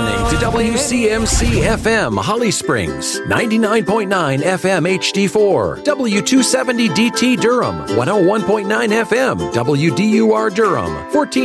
listening to WCMC FM Holly Springs, 99.9 FM HD4, W270 DT Durham, 101.9 FM WDUR Durham, 14